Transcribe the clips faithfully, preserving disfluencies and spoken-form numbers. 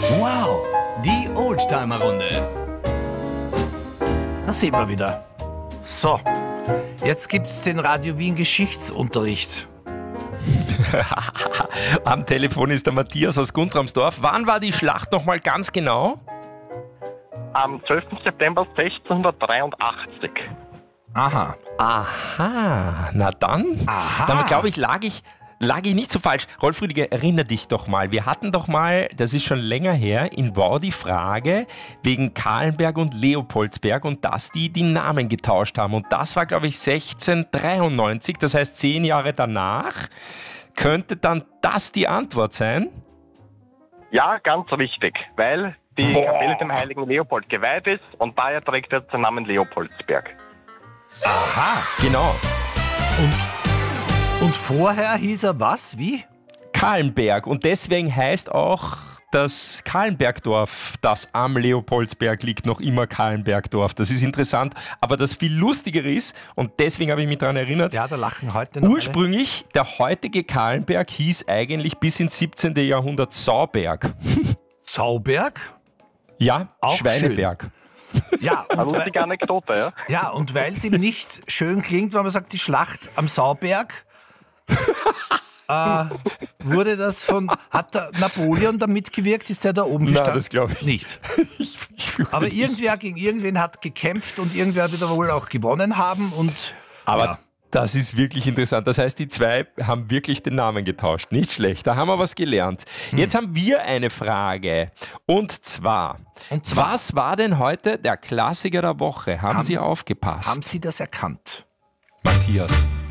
Wow, die Oldtimer-Runde. Da sehen wir wieder. So, jetzt gibt's den Radio Wien Geschichtsunterricht. Am Telefon ist der Matthias aus Guntramsdorf. Wann war die Schlacht nochmal ganz genau? Am zwölften September sechzehnhundertdreiundachtzig. Aha. Aha, na dann. Aha. Damit glaube ich, lag ich, lag ich nicht so falsch. Rolf Rüdiger, erinnere dich doch mal. Wir hatten doch mal, das ist schon länger her, in Wow die Frage wegen Kahlenberg und Leopoldsberg und dass die die Namen getauscht haben. Und das war, glaube ich, sechzehnhundertdreiundneunzig, das heißt zehn Jahre danach. Könnte dann das die Antwort sein? Ja, ganz richtig, weil die Boah. Kapelle dem heiligen Leopold geweiht ist und daher trägt er den Namen Leopoldsberg. Aha. Genau. Und vorher hieß er was? Wie? Kahlenberg. Und deswegen heißt auch das Kahlenbergdorf, das am Leopoldsberg liegt, noch immer Kahlenbergdorf. Das ist interessant. Aber das viel Lustigere ist, und deswegen habe ich mich daran erinnert, Ja, da lachen heute noch ursprünglich der heutige Kahlenberg hieß eigentlich bis ins siebzehnten Jahrhundert Sauberg. alle. Sauberg? Ja, Auch Schweineberg. Ja, Eine und, weil, lustige Anekdote, ja? ja, und weil es ihm nicht schön klingt, wenn man sagt, die Schlacht am Sauberg, äh, wurde das von, hat der Napoleon da mitgewirkt? Ist der da oben Nein, gestanden? das glaube ich nicht. Ich, ich fürchte Aber nicht. irgendwer gegen irgendwen hat gekämpft und irgendwer wird wohl auch gewonnen haben und Aber ja. das ist wirklich interessant. Das heißt, die zwei haben wirklich den Namen getauscht. Nicht schlecht. Da haben wir was gelernt. Jetzt haben wir eine Frage. Und zwar, Und zwar? was war denn heute der Klassiker der Woche? Haben, Haben- Sie aufgepasst? Haben Sie das erkannt? Matthias.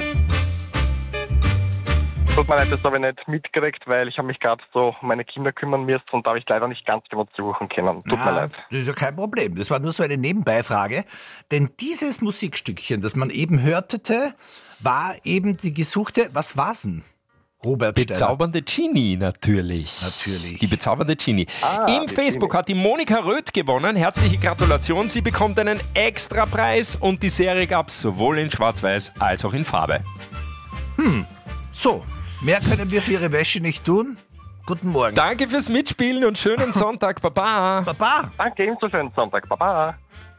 Tut mir leid, das habe ich nicht mitgekriegt, weil ich habe mich gerade so um meine Kinder kümmern müssen und da habe ich leider nicht ganz genau zuhören können. Tut mir Ja, leid. das ist ja kein Problem. Das war nur so eine Nebenbeifrage. Denn dieses Musikstückchen, das man eben hörtete, war eben die gesuchte, was war's denn? Robert Steiner. Bezaubernde Genie, natürlich. Natürlich. Die bezaubernde Genie. Ah, Im die Facebook Genie. hat die Monika Röth gewonnen. Herzliche Gratulation. Sie bekommt einen Extrapreis und die Serie gab es sowohl in Schwarz-Weiß als auch in Farbe. So, mehr können wir für Ihre Wäsche nicht tun. Guten Morgen. Danke fürs Mitspielen und schönen Sonntag. Baba. Baba. Danke, ebenso schönen Sonntag. Baba.